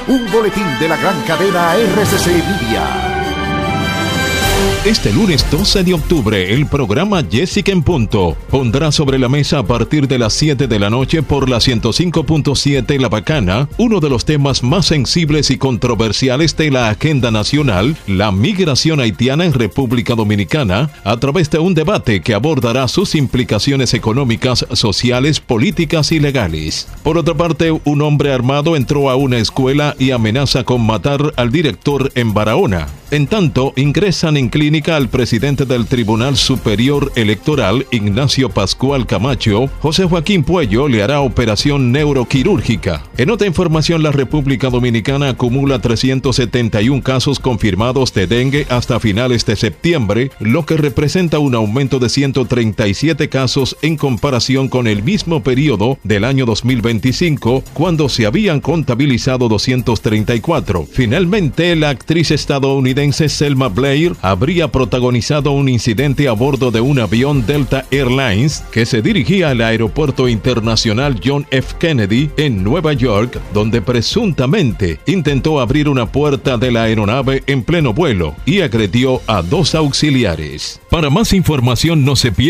Un boletín de la gran cadena RCC Media. Este lunes 12 de octubre, el programa Jessica en Punto pondrá sobre la mesa a partir de las 7 de la noche por la 105.7 La Bacana, uno de los temas más sensibles y controversiales de la agenda nacional, la migración haitiana en República Dominicana, a través de un debate que abordará sus implicaciones económicas, sociales, políticas y legales. Por otra parte, un hombre armado entró a una escuela y amenaza con matar al director en Barahona. En tanto, ingresan en clínica al presidente del Tribunal Superior Electoral, Ignacio Pascual Camacho. José Joaquín Puello le hará operación neuroquirúrgica. En otra información, la República Dominicana acumula 371 casos confirmados de dengue hasta finales de septiembre, lo que representa un aumento de 137 casos en comparación con el mismo periodo del año 2025, cuando se habían contabilizado 234. Finalmente, la actriz estadounidense Selma Blair habría protagonizado un incidente a bordo de un avión Delta Airlines que se dirigía al aeropuerto internacional John F. Kennedy en Nueva York, donde presuntamente intentó abrir una puerta de la aeronave en pleno vuelo y agredió a 2 auxiliares. Para más información, no se pierda